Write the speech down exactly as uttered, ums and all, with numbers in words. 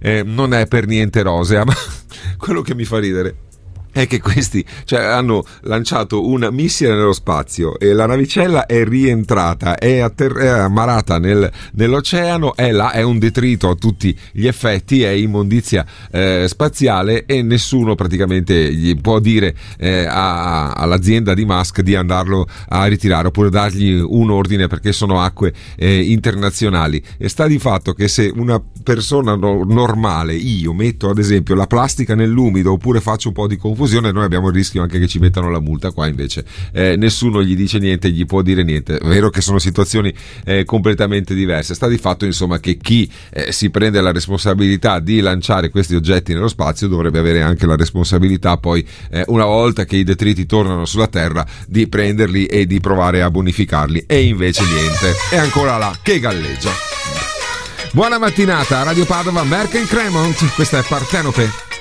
eh, non è per niente rosea, ma quello che mi fa ridere è che questi, cioè, hanno lanciato una missile nello spazio e la navicella è rientrata, è, atter- è ammarata nel, nell'oceano, è là, è un detrito a tutti gli effetti, è immondizia eh, spaziale, e nessuno praticamente gli può dire eh, a, all'azienda di Musk di andarlo a ritirare oppure dargli un ordine, perché sono acque eh, internazionali. E sta di fatto che se una persona no- normale, io metto ad esempio la plastica nell'umido oppure faccio un po' di confusione, noi abbiamo il rischio anche che ci mettano la multa. Qua invece eh, nessuno gli dice niente, gli può dire niente. È vero che sono situazioni eh, completamente diverse. Sta di fatto insomma che chi eh, si prende la responsabilità di lanciare questi oggetti nello spazio dovrebbe avere anche la responsabilità poi eh, una volta che i detriti tornano sulla Terra di prenderli e di provare a bonificarli, e invece niente, è ancora là che galleggia. Buona mattinata, Radio Padova, Merck and Cremont, questa è Partenope.